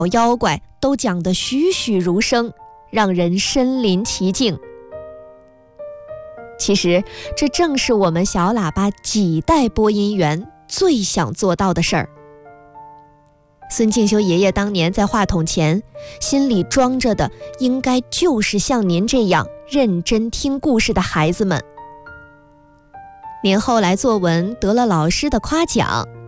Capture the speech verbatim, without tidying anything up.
妖怪都讲得栩栩如生，让人身临其境。其实这正是我们小喇叭几代播音员最想做到的事儿。孙敬修爷爷当年在话筒前，心里装着的应该就是像您这样认真听故事的孩子们。您后来作文得了老师的夸奖，